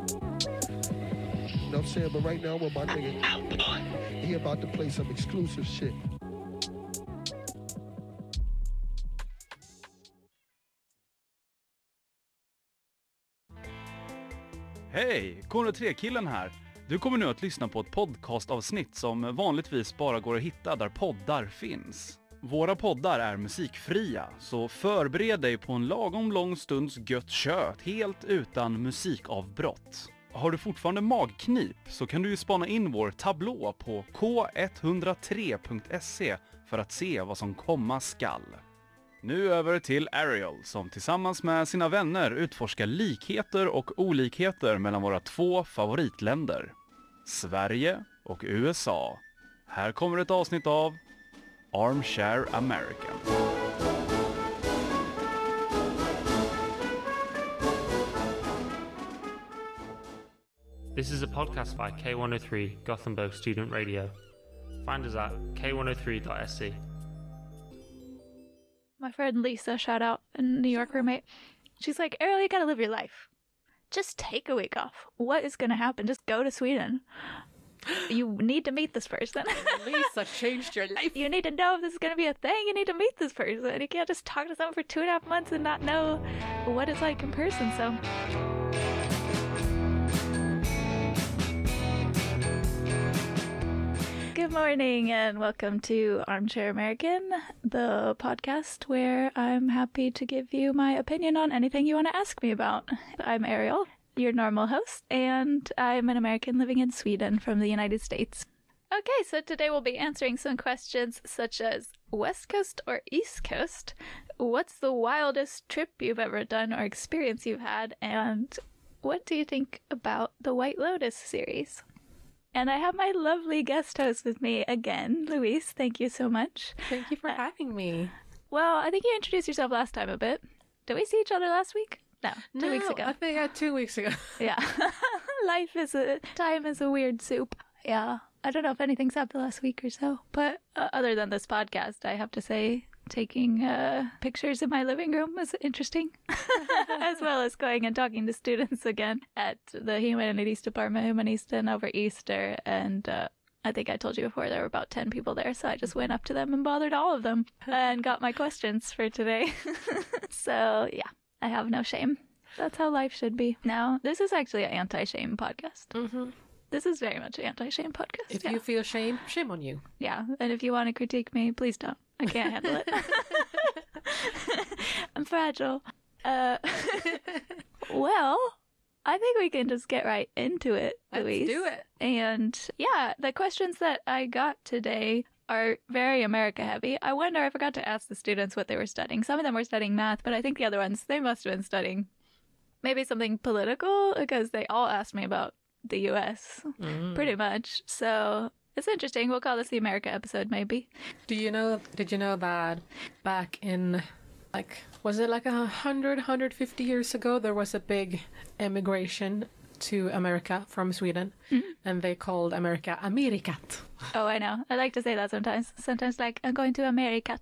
You know what I'm saying? But right now with my nigga, he about to play some exclusive shit. Hej, K103-killen här. Du kommer nu att lyssna på ett podcastavsnitt som vanligtvis bara går att hitta där poddar finns. Våra poddar är musikfria, så förbered dig på en lagom lång stunds gött kött helt utan musikavbrott. Har du fortfarande magknip så kan du ju spana in vår tablå på k103.se för att se vad som komma skall. Nu över till Ariel som tillsammans med sina vänner utforskar likheter och olikheter mellan våra två favoritländer, Sverige och USA. Här kommer ett avsnitt av Armchair American. This is a podcast by K103 Gothenburg Student Radio. Find us at k103.se. My friend Lisa, shout out, a New York roommate. She's like, Ariel, you gotta live your life. Just take a week off. What is gonna happen? Just go to Sweden. You need to meet this person. Lisa changed your life. You need to know if this is gonna be a thing. You need to meet this person. You can't just talk to someone for 2.5 months and not know what it's like in person, so... Good morning and welcome to Armchair American, the podcast where I'm happy to give you my opinion on anything you want to ask me about. I'm Ariel, your normal host, and I'm an American living in Sweden from the United States. Okay, so today we'll be answering some questions such as West Coast or East Coast, what's the wildest trip you've ever done or experience you've had, and what do you think about the White Lotus series? And I have my lovely guest host with me again, Louise. Thank you so much. Thank you for having me. Well, I think you introduced yourself last time a bit. Did we see each other last week? No, 2 weeks ago. I think 2 weeks ago. Yeah. Time is a weird soup. Yeah. I don't know if anything's happened last week or so. But other than this podcast, I have to say, taking pictures in my living room was interesting. As well as going and talking to students again at the Humanities Department, Humanisten, over Easter. And I think I told you before there were about 10 people there. So I just went up to them and bothered all of them and got my questions for today. So yeah, I have no shame. That's how life should be. Now, this is actually an anti-shame podcast. Mm-hmm. This is very much an anti-shame podcast. If you feel shame, shame on you. Yeah, and if you want to critique me, please don't. I can't handle it. I'm fragile. Well, I think we can just get right into it, Louise. Let's do it. And yeah, the questions that I got today are very America heavy. I wonder, I forgot to ask the students what they were studying. Some of them were studying math, but I think the other ones, they must have been studying maybe something political, because they all asked me about the U.S. Pretty much. So it's interesting. We'll call this the America episode, maybe. Did you know that back in, was it 150 years ago, there was a big emigration to America from Sweden, and they called America Amerikat. Oh, I know. I like to say that sometimes. Sometimes I'm going to Amerikat.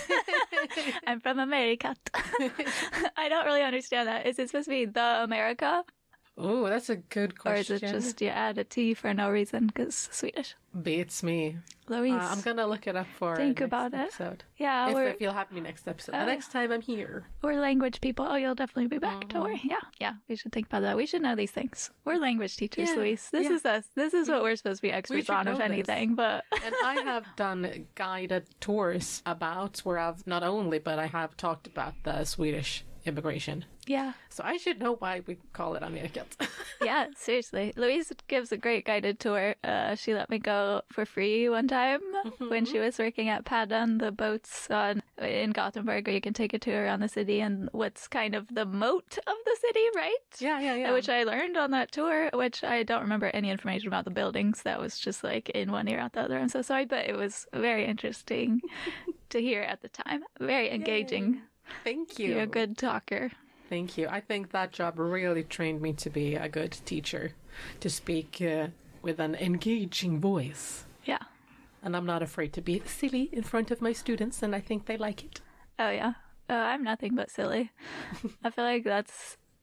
I'm from Amerikat. I don't really understand that. Is it supposed to be the America? Oh, that's a good question. Or is it just you add a T for no reason because Swedish? Beats me. Louise. I'm going to look it up for think next about episode. It. Yeah. If you'll have me next episode. The next time I'm here. We're language people. Oh, you'll definitely be back. Don't worry. Yeah. Yeah. We should think about that. We should know these things. We're language teachers, Louise. This is us. This is what we're supposed to be experts on, if anything. But And I have done guided tours about where I've not only, but I have talked about the Swedish immigration. Yeah. So I should know why we call it Amerikat. Yeah, seriously. Louise gives a great guided tour. She let me go for free one time when she was working at Paddan, the boats in Gothenburg, where you can take a tour around the city and what's kind of the moat of the city, right? Yeah. Which I learned on that tour, which I don't remember any information about the buildings. That was just in one ear out the other. I'm so sorry, but it was very interesting to hear at the time. Very engaging. Yay. Thank you. You're a good talker. Thank you. I think that job really trained me to be a good teacher, to speak with an engaging voice. Yeah. And I'm not afraid to be silly in front of my students, and I think they like it. Oh, yeah. I'm nothing but silly. I feel like that's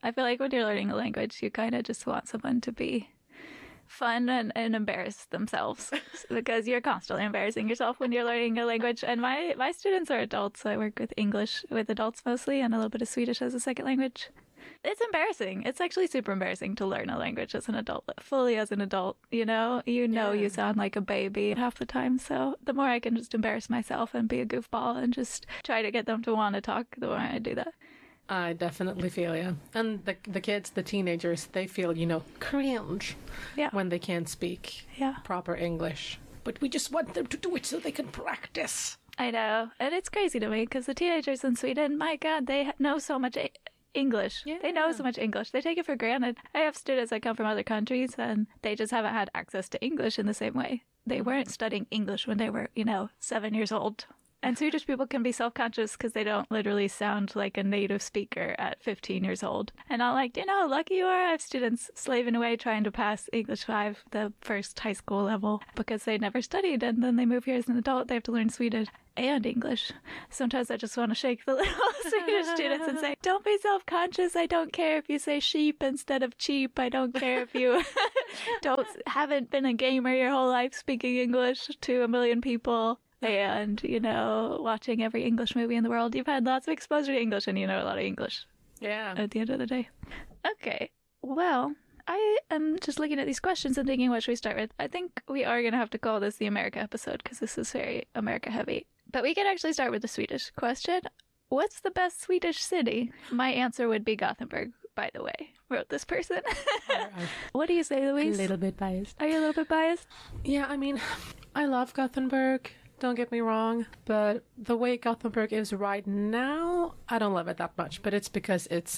I feel like when you're learning a language, you kind of just want someone to be fun and embarrass themselves because you're constantly embarrassing yourself when you're learning a language. And my students are adults, so I work with English with adults mostly and a little bit of Swedish as a second language. It's embarrassing. It's actually super embarrassing to learn a language as an adult, fully as an adult, you know? You sound like a baby half the time, so the more I can just embarrass myself and be a goofball and just try to get them to want to talk, the more I do that. I definitely feel you. And the kids, the teenagers, they feel, cringe when they can't speak proper English. But we just want them to do it so they can practice. I know. And it's crazy to me because the teenagers in Sweden, my God, they know so much English. Yeah. They know so much English. They take it for granted. I have students that come from other countries and they just haven't had access to English in the same way. They weren't studying English when they were, 7 years old. And Swedish people can be self-conscious because they don't literally sound like a native speaker at 15 years old. And I'm like, do you know how lucky you are? I have students slaving away trying to pass English 5, the first high school level, because they never studied. And then they move here as an adult. They have to learn Swedish and English. Sometimes I just want to shake the little Swedish students and say, don't be self-conscious. I don't care if you say sheep instead of cheap. I don't care if you haven't been a gamer your whole life speaking English to a million people. And, watching every English movie in the world, you've had lots of exposure to English and you know a lot of English. Yeah. At the end of the day. Okay. Well, I am just looking at these questions and thinking what should we start with. I think we are going to have to call this the America episode because this is very America heavy. But we can actually start with the Swedish question. What's the best Swedish city? My answer would be Gothenburg, by the way, wrote this person. What do you say, Louise? A little bit biased. Are you a little bit biased? Yeah, I mean, I love Gothenburg. Don't get me wrong, but the way Gothenburg is right now, I don't love it that much, but it's because it's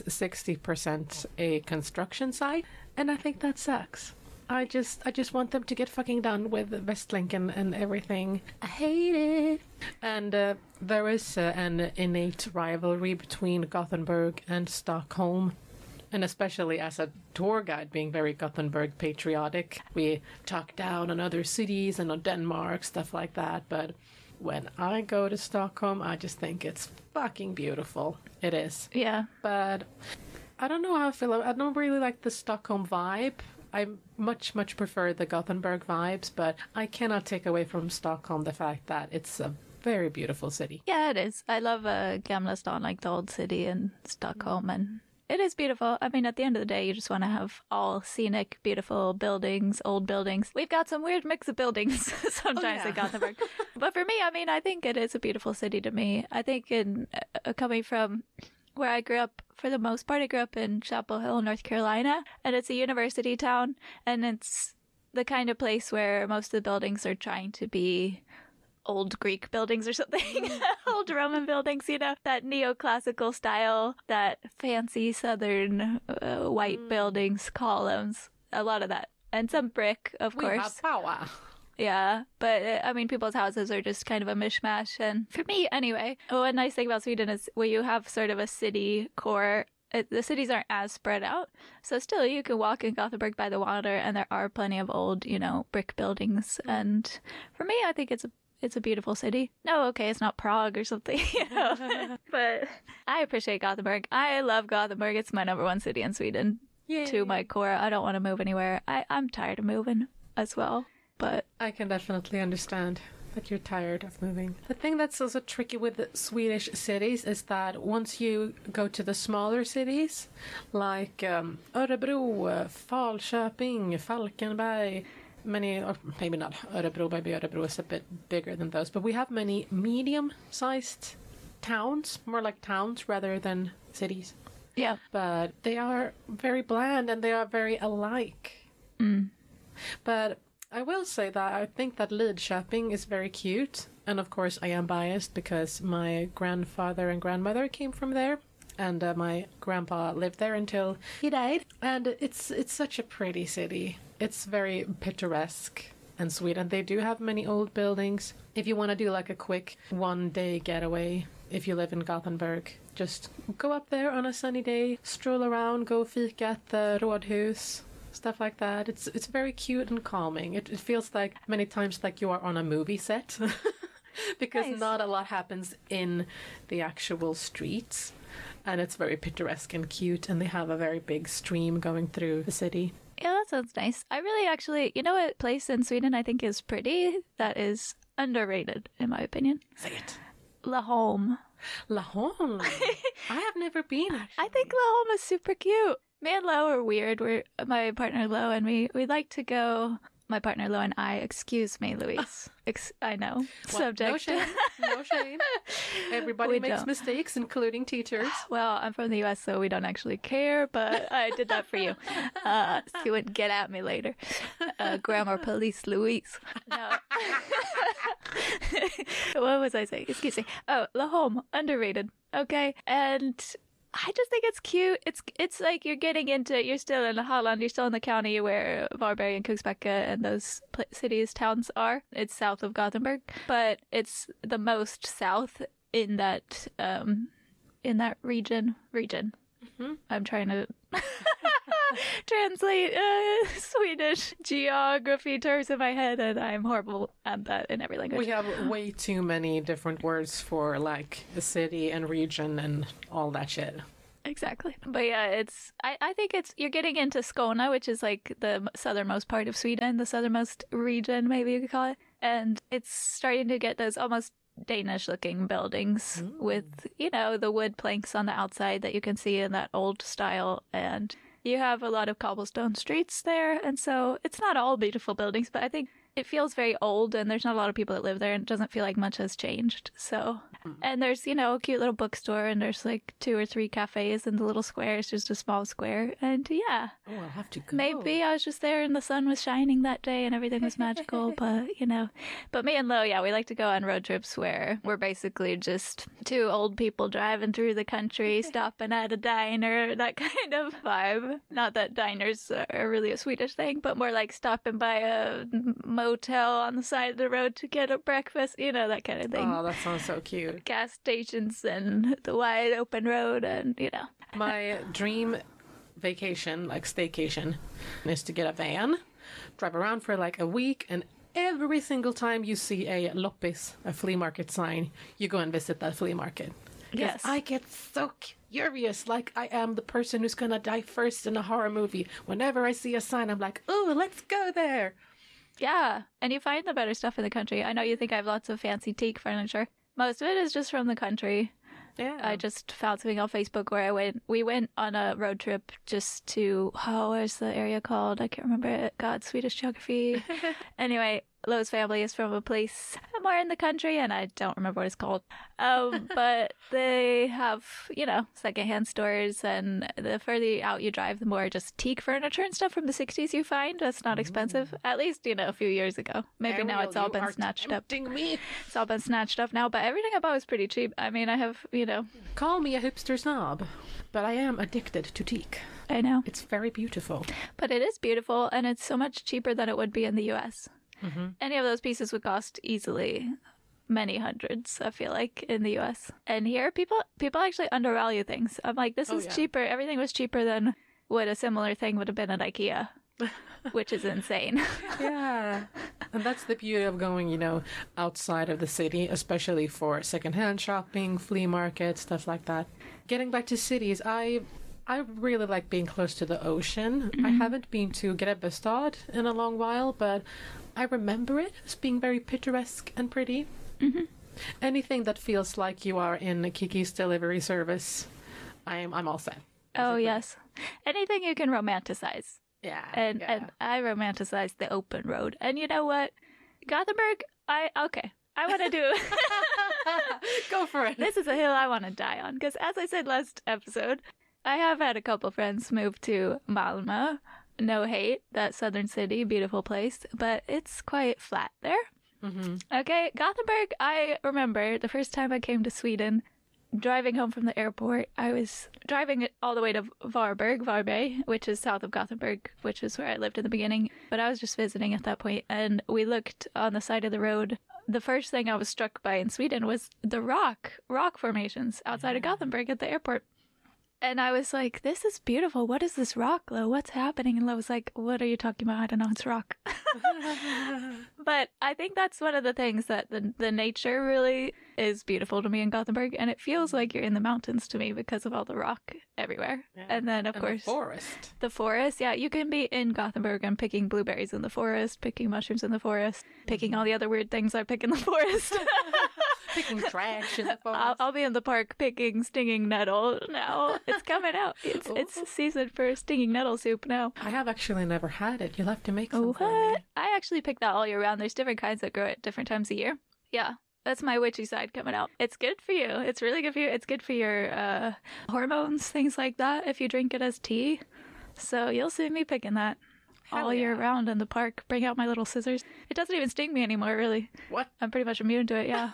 60% a construction site, and I think that sucks. I just want them to get fucking done with Västlänken and everything. I hate it. And there is an innate rivalry between Gothenburg and Stockholm. And especially as a tour guide, being very Gothenburg patriotic, we talk down on other cities and on Denmark, stuff like that. But when I go to Stockholm, I just think it's fucking beautiful. It is. Yeah. But I don't know how I feel. I don't really like the Stockholm vibe. I much prefer the Gothenburg vibes, but I cannot take away from Stockholm the fact that it's a very beautiful city. Yeah, it is. I love Gamla Stan, like the old city in Stockholm, and it is beautiful. I mean, at the end of the day, you just want to have all scenic, beautiful buildings, old buildings. We've got some weird mix of buildings sometimes in Gothenburg. But for me, I mean, I think it is a beautiful city to me. I think in coming from where I grew up, for the most part, I grew up in Chapel Hill, North Carolina, and it's a university town, and it's the kind of place where most of the buildings are trying to be old Greek buildings or something, old Roman buildings, that neoclassical style, that fancy southern white buildings, columns, a lot of that. And some brick, of course. We have power. Yeah, but I mean, people's houses are just kind of a mishmash. And for me, anyway, one nice thing about Sweden is where you have sort of a city core, the cities aren't as spread out. So still, you can walk in Gothenburg by the water, and there are plenty of old, brick buildings. And for me, I think it's a beautiful city. No, okay, it's not Prague or something, but I appreciate Gothenburg. I love Gothenburg. It's my number one city in Sweden. Yay. To my core. I don't want to move anywhere. I'm tired of moving as well, but I can definitely understand that you're tired of moving. The thing that's also tricky with the Swedish cities is that once you go to the smaller cities, like Örebro, Falköping, Falkenberg, many, or maybe not Örebro, maybe Örebro is a bit bigger than those, but we have many medium-sized towns, more like towns rather than cities. Yeah. But they are very bland and they are very alike. But I will say that I think that Lidköping is very cute. And of course I am biased because my grandfather and grandmother came from there. And my grandpa lived there until he died. And it's such a pretty city. It's very picturesque and sweet. And they do have many old buildings. If you want to do like a quick one-day getaway, if you live in Gothenburg, just go up there on a sunny day, stroll around, go fika at the Rådhus, stuff like that. It's very cute and calming. It feels like many times like you are on a movie set. Because Nice. Not a lot happens in the actual streets. And it's very picturesque and cute, and they have a very big stream going through the city. Yeah, that sounds nice. I really actually, you know what place in Sweden I think is pretty that is underrated, in my opinion? Say it. Laholm. Laholm. I have never been, actually. I think Laholm is super cute. Me and Lo are weird. We're my partner Lo and we like to go. My partner Lo and I. Excuse me, Louise. I know. Well, Subject. No shame. No shame. Everybody We makes don't. mistakes, including teachers. Well, I'm from the U.S., so we don't actually care, but I did that for you. So you wouldn't get at me later. Grammar police Louise. No. What was I saying? Excuse me. Oh, Laholm, underrated. Okay. And I just think it's cute. It's like you're still in Holland, you're still in the county where Varberg and Kungsbacka and those cities, towns are. It's south of Gothenburg, but it's the most south in that region. Mm-hmm. I'm trying to translate Swedish geography terms in my head, and I'm horrible at that in every language. We have way too many different words for like the city and region and all that shit. Exactly. But yeah, I think you're getting into Skåne, which is like the southernmost part of Sweden, the southernmost region, maybe you could call it. And it's starting to get those almost Danish looking buildings with, the wood planks on the outside that you can see in that old style. And you have a lot of cobblestone streets there. And so it's not all beautiful buildings, but I think it feels very old and there's not a lot of people that live there and it doesn't feel like much has changed. So, and there's, a cute little bookstore and there's like 2 or 3 cafes in the little square. It's just a small square. And yeah. Oh, I'll have to go. Maybe I was just there and the sun was shining that day and everything was magical, but But me and Lo, yeah, we like to go on road trips where we're basically just 2 old people driving through the country, stopping at a diner, that kind of vibe. Not that diners are really a Swedish thing, but more like stopping by a motel on the side of the road to get a breakfast, that kind of thing. Oh, that sounds so cute. Gas stations and the wide open road and, My dream vacation, like staycation, is to get a van, drive around for like a week, and every single time you see a loppis, a flea market sign, you go and visit that flea market. Yes. I get so curious, like I am the person who's gonna die first in a horror movie. Whenever I see a sign, I'm like, oh, let's go there. Yeah, and you find the better stuff in the country. I know you think I have lots of fancy teak furniture. Most of it is just from the country. Yeah. I just found something on Facebook where we went on a road trip just to, where's the area called? I can't remember it. God, Swedish geography. Anyway, Lo's family is from a place somewhere in the country, and I don't remember what it's called. But they have, secondhand stores, and the further out you drive, the more just teak furniture and stuff from the 60s you find. That's not expensive. At least, a few years ago. Maybe now it's all been snatched up. Me. It's all been snatched up now, but everything I bought was pretty cheap. I mean, I have, Call me a hipster snob, but I am addicted to teak. I know. It's very beautiful. But it is beautiful, and it's so much cheaper than it would be in the U.S. Mm-hmm. Any of those pieces would cost easily many hundreds, I feel like, in the U.S. And here, people actually undervalue things. I'm like, this is cheaper. Everything was cheaper than what a similar thing would have been at IKEA, which is insane. Yeah. And that's the beauty of going, outside of the city, especially for secondhand shopping, flea markets, stuff like that. Getting back to cities, I really like being close to the ocean. Mm-hmm. I haven't been to Grebbestad in a long while, but I remember it as being very picturesque and pretty. Mm-hmm. Anything that feels like you are in Kiki's delivery service, I'm all set. Oh, yes. Anything you can romanticize. Yeah. And I romanticize the open road. And you know what? Gothenburg, I want to do... Go for it. This is a hill I want to die on. Because as I said last episode, I have had a couple friends move to Malmö. No hate, that southern city, beautiful place, but it's quite flat there. Mm-hmm. Okay, Gothenburg, I remember the first time I came to Sweden, driving home from the airport, I was driving all the way to Varberg, which is south of Gothenburg, which is where I lived in the beginning, but I was just visiting at that point, and we looked on the side of the road. The first thing I was struck by in Sweden was the rock formations outside of Gothenburg at the airport. And I was like, this is beautiful. What is this rock, Lo? What's happening? And Lo was like, what are you talking about? I don't know. It's rock. But I think that's one of the things that the nature really is beautiful to me in Gothenburg. And it feels like you're in the mountains to me because of all the rock everywhere. Yeah. And then, of course, the forest. Yeah, you can be in Gothenburg and picking blueberries in the forest, picking mushrooms in the forest, picking all the other weird things I pick in the forest. Picking trash in the forest. I'll be in the park picking stinging nettle now. It's coming out. It's season for stinging nettle soup now. I have actually never had it. You'll have to make some What? for me. I actually pick that all year round. There's different kinds that grow at different times of year. Yeah. That's my witchy side coming out. It's good for you. It's really good for you. It's good for your hormones, things like that, if you drink it as tea. So you'll see me picking that all year round in the park. Bring out my little scissors. It doesn't even sting me anymore, really. What? I'm pretty much immune to it, yeah.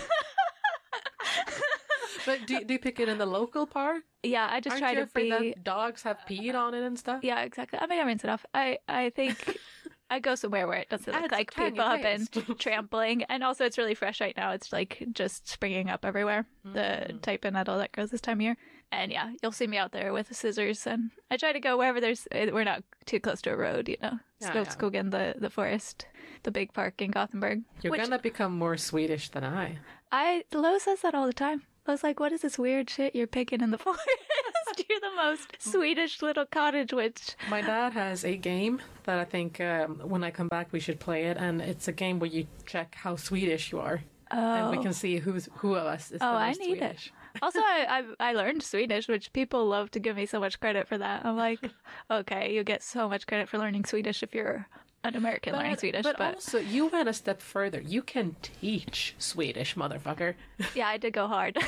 But do you pick it in the local park? Yeah, I just Aren't try you to afraid be... that dogs have peed on it and stuff? Yeah, exactly. I mean, I rinse it off. I think I go somewhere where it doesn't look Adds like tiny people have been taste. trampling. And also, it's really fresh right now. It's like just springing up everywhere, the type of nettle that grows this time of year. And yeah, you'll see me out there with the scissors. And I try to go wherever we're not too close to a road, you know. Skogskogen, the forest, the big park in Gothenburg. You're gonna become more Swedish than I. Lo says that all the time. Lo's like, what is this weird shit you're picking in the forest? You're the most Swedish little cottage witch. My dad has a game that I think when I come back we should play it, and it's a game where you check how Swedish you are. And we can see who of us is the most I need Swedish. it. Also, I learned Swedish, which people love to give me so much credit for that. I'm like, okay, you get so much credit for learning Swedish if you're an American learning Swedish. But also, you went a step further. You can teach Swedish, motherfucker. Yeah, I did go hard.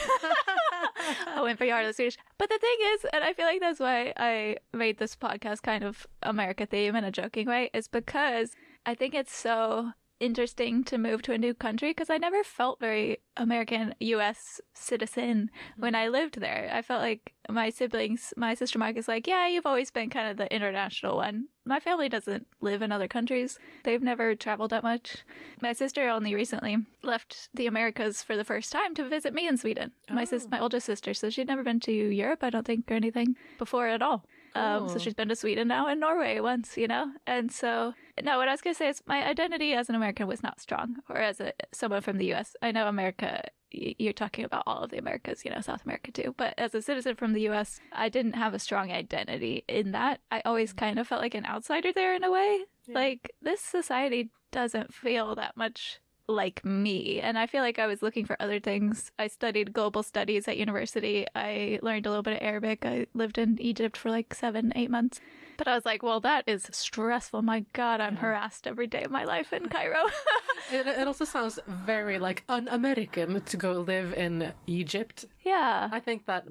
I went pretty hard on Swedish. But the thing is, and I feel like that's why I made this podcast kind of America theme in a joking way, is because I think it's so interesting to move to a new country, because I never felt very American U.S. citizen when I lived there. I felt like my siblings, my sister Mike is like, yeah, you've always been kind of the international one. My family doesn't live in other countries. They've never traveled that much. My sister only recently left the Americas for the first time to visit me in Sweden. My oldest sister, so she'd never been to Europe, I don't think, or anything before at all. So she's been to Sweden now and Norway once, you know? And so, no, what I was going to say is my identity as an American was not strong, or as someone from the U.S. I know America, you're talking about all of the Americas, you know, South America too. But as a citizen from the U.S., I didn't have a strong identity in that. I always kind of felt like an outsider there in a way. Yeah. Like, this society doesn't feel that much like me, and I feel like I was looking for other things. I studied global studies at university. I learned a little bit of Arabic. I lived in Egypt for like 7-8 months. But I was like, well, that is stressful. My God, I'm harassed every day of my life in Cairo. It also sounds very like un-American to go live in Egypt. Yeah. I think that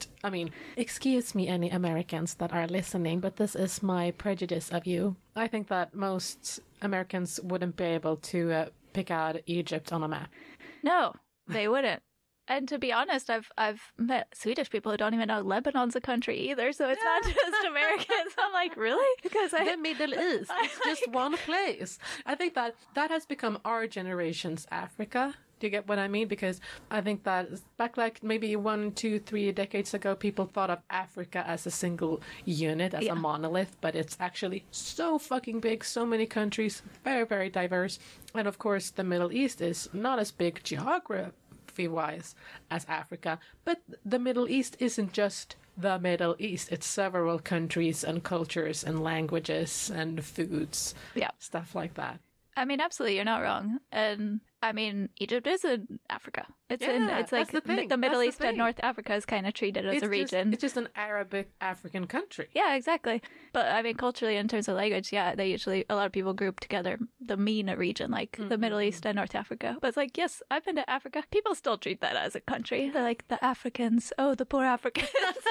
excuse me, any Americans that are listening, but this is my prejudice of you. I think that most Americans wouldn't be able to pick out Egypt on a map. No, they wouldn't. And to be honest, I've met Swedish people who don't even know Lebanon's a country either, so it's not just Americans. I'm like, really? Because the Middle East, it's just one place. I think that has become our generation's Africa. Do you get what I mean? Because I think that back like maybe 1, 2, 3 decades ago, people thought of Africa as a single unit, as a monolith, but it's actually so fucking big, so many countries, very, very diverse. And of course, the Middle East is not as big geography-wise as Africa, but the Middle East isn't just the Middle East. It's several countries and cultures and languages and foods, stuff like that. I mean, absolutely, you're not wrong. And I mean, Egypt is in Africa. It's like the Middle East and North Africa is kind of treated as a region. It's just an Arabic African country. Yeah, exactly. But I mean, culturally, in terms of language, they usually, a lot of people group together the MENA region, like the Middle East and North Africa. But it's like, yes, I've been to Africa. People still treat that as a country. They're like, the Africans. Oh, the poor Africans.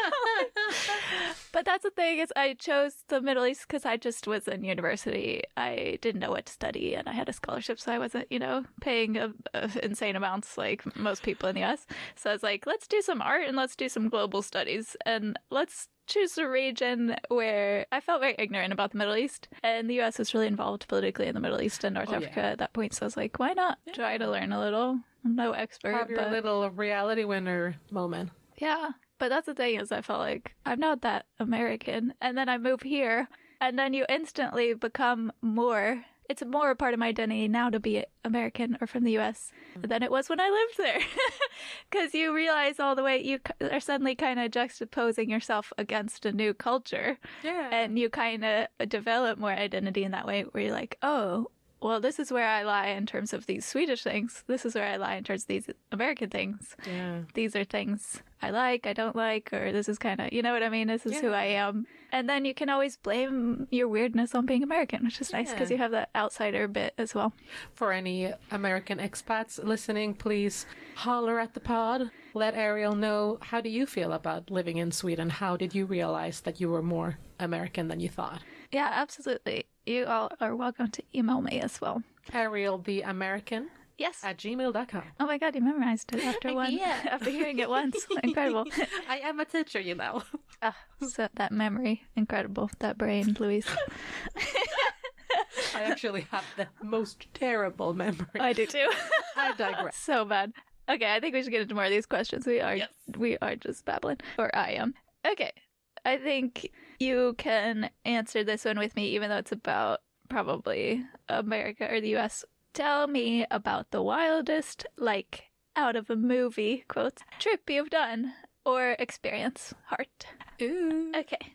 But that's the thing, is I chose the Middle East because I just was in university. I didn't know what to study, and I had a scholarship, so I wasn't, paying insane amounts like most people in the US. So I was like, let's do some art and let's do some global studies, and let's choose a region where I felt very ignorant about the Middle East, and the US was really involved politically in the Middle East and North Africa at that point. So I was like, why not try to learn a little? I'm no expert. Have your little reality winner moment. Yeah. But that's the thing is I felt like I'm not that American. And then I move here and then you instantly become more. It's more a part of my identity now to be American or from the US than it was when I lived there. Because you realize all the way you are suddenly kind of juxtaposing yourself against a new culture. Yeah. And you kind of develop more identity in that way where you're like, oh, well, this is where I lie in terms of these Swedish things. This is where I lie in terms of these American things. Yeah. These are things I like, I don't like, or this is kind of, you know what I mean? This is who I am. And then you can always blame your weirdness on being American, which is nice because you have that outsider bit as well. For any American expats listening, please holler at the pod. Let Ariel know, how do you feel about living in Sweden? How did you realize that you were more American than you thought? Yeah, absolutely. You all are welcome to email me as well. Ariel the American Yes. at gmail.com. Oh my god, you memorized it after after hearing it once. Incredible. I am a teacher, you know. So that memory, incredible. That brain, Louise. I actually have the most terrible memory. I do too. I digress. So bad. Okay, I think we should get into more of these questions. We are just babbling. Or I am. Okay. I think you can answer this one with me, even though it's about probably America or the US. Tell me about the wildest, like, out of a movie, quotes, trip you've done or experience, heart. Ooh. Okay.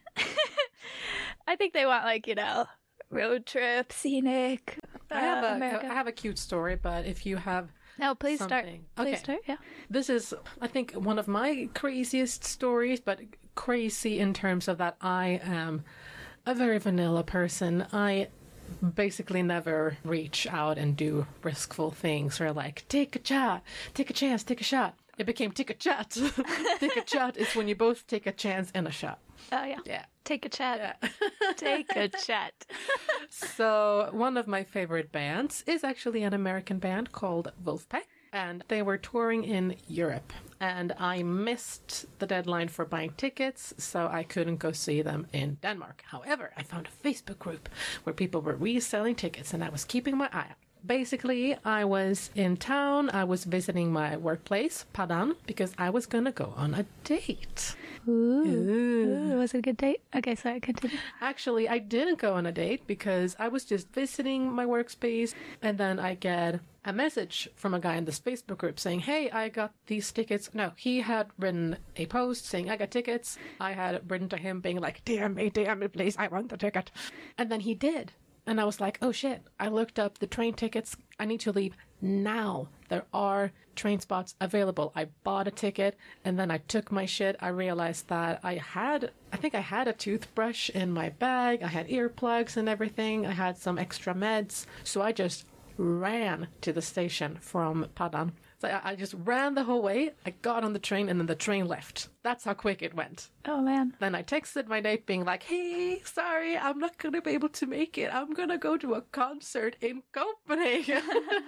I think they want, like, you know, road trip, scenic, I have a cute story, but if you have No, please start. something. Please Okay. start, yeah. This is, I think, one of my craziest stories, but crazy in terms of that I am a very vanilla person. I basically never reach out and do riskful things or like, take a shot, take a chance, take a shot. It became take a chat. Take a chat is when you both take a chance and a shot. Oh, yeah. Yeah. Take a chat. Yeah. Take a chat. So one of my favorite bands is actually an American band called Wolfpack. And they were touring in Europe. And I missed the deadline for buying tickets, so I couldn't go see them in Denmark. However, I found a Facebook group where people were reselling tickets, and I was keeping my eye out. Basically, I was in town, I was visiting my workplace, Padan, because I was gonna go on a date. Ooh, was it a good date? Okay, sorry, continue. Actually, I didn't go on a date because I was just visiting my workspace, and then I get a message from a guy in this Facebook group saying, hey, I got these tickets. No, he had written a post saying, I got tickets. I had written to him being like, DM me, please, I want the ticket. And then he did. And I was like, oh shit, I looked up the train tickets. I need to leave now. There are train spots available. I bought a ticket and then I took my shit. I realized that I think I had a toothbrush in my bag. I had earplugs and everything. I had some extra meds. So I just ran to the station from Padan. So I just ran the whole way. I got on the train and then the train left. That's how quick it went. Oh, man. Then I texted my date being like, hey, sorry, I'm not going to be able to make it. I'm going to go to a concert in Copenhagen.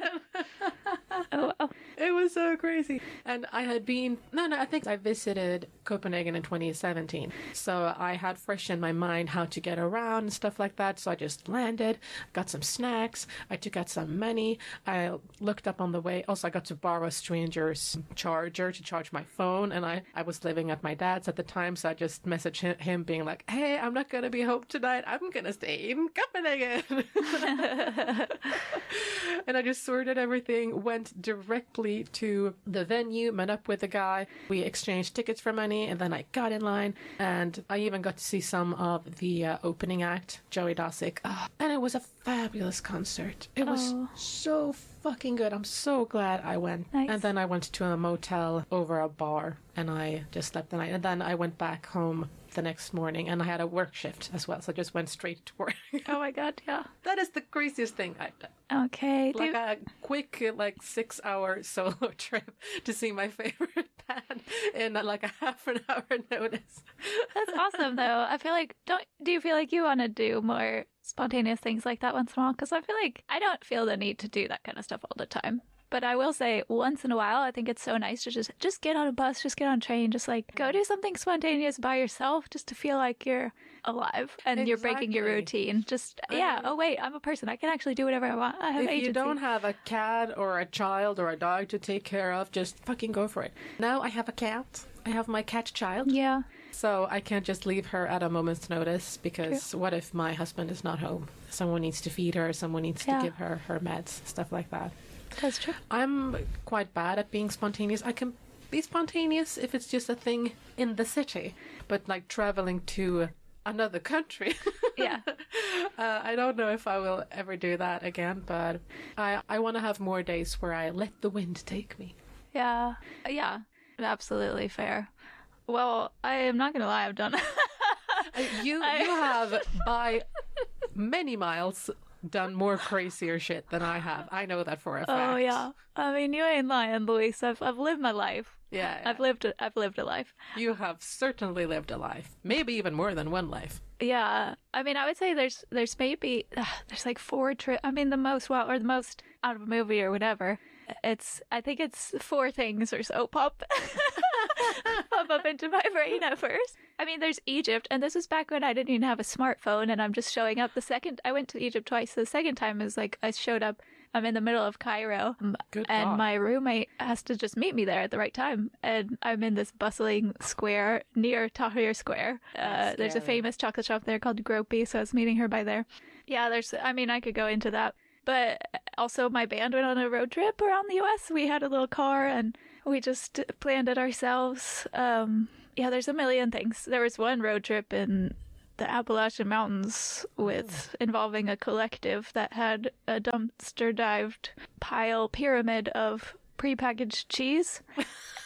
Oh, wow. It was so crazy. And I had been, I think I visited Copenhagen in 2017. So I had fresh in my mind how to get around and stuff like that. So I just landed, got some snacks. I took out some money. I looked up on the way. Also, I got to borrow a stranger's charger to charge my phone. And I was living at my dad's at the time. So I just messaged him being like, hey, I'm not going to be home tonight. I'm going to stay in Copenhagen. And I just sorted everything, went directly to the venue, met up with the guy. We exchanged tickets for money, and then I got in line. And I even got to see some of the opening act, Joey Dasick. And it was a fabulous concert. It was so fucking good. I'm so glad I went. Nice. And then I went to a motel over a bar, and I just slept the night. And then I went back home the next morning, and I had a work shift as well, so I just went straight to work. Oh, my God, yeah. That is the craziest thing I've done. Okay. Like a quick, 6-hour solo trip to see my favorite band in like a half an hour notice. That's awesome, though. I feel like, do you feel like you want to do more spontaneous things like that once in a while? Because I feel like I don't feel the need to do that kind of stuff all the time. But I will say, once in a while, I think it's so nice to just get on a bus, just get on a train, just like go do something spontaneous by yourself, just to feel like you're alive and you're breaking your routine. Just, oh wait, I'm a person. I can actually do whatever I want. I have If agency. you don't have a cat or a child or a dog to take care of, just fucking go for it. Now I have a cat. I have my cat child. Yeah. So I can't just leave her at a moment's notice, because what if my husband is not home? Someone needs to feed her, someone needs to give her her meds, stuff like that. That's true. I'm quite bad at being spontaneous. I can be spontaneous if it's just a thing in the city, but like traveling to another country. Yeah. I don't know if I will ever do that again, but I want to have more days where I let the wind take me. Yeah. Yeah. Absolutely fair. Well, I am not going to lie, I've done You have by many miles done more crazier shit than I have. I know that for a fact. Oh, yeah. I mean, you ain't lying, Luis. I've lived my life. Yeah. I've lived a life. You have certainly lived a life. Maybe even more than one life. Yeah. I mean, I would say there's maybe there's like 4 trips. I mean, the most out of a movie or whatever. I think it's 4 things or so pop up into my brain at first. I mean, there's Egypt, and this was back when I didn't even have a smartphone, and I'm just showing up. I went to Egypt twice. The second time is like I showed up. I'm in the middle of Cairo, and my roommate has to just meet me there at the right time. And I'm in this bustling square near Tahrir Square. There's a famous chocolate shop there called Gropey, so I was meeting her by there. Yeah, I could go into that. But also my band went on a road trip around the U.S. We had a little car, and we just planned it ourselves. Yeah, there's a million things. There was one road trip in the Appalachian Mountains involving a collective that had a dumpster dived pyramid of prepackaged cheese.